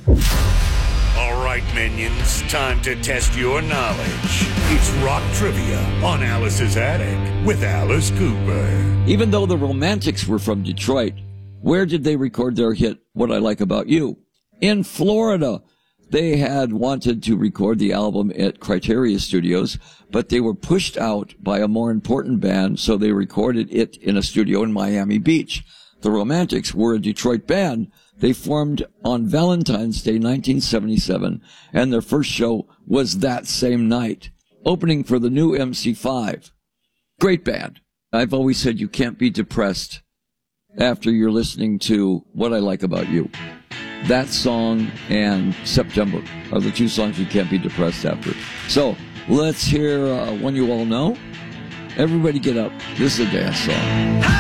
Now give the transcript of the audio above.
All right, minions, time to test your knowledge. It's rock trivia on Alice's Attic with Alice Cooper. Even though the Romantics were from Detroit, where did they record their hit, What I Like About You? In Florida. They had wanted to record the album at Criteria Studios, but they were pushed out by a more important band, so they recorded it in a studio in Miami Beach. The Romantics were a Detroit band. They formed on Valentine's Day, 1977, and their first show was that same night, opening for the new MC5. Great band. I've always said you can't be depressed after you're listening to What I Like About You. That song and September are the two songs you can't be depressed after. So let's hear One You All Know. Everybody get up. This is a dance song.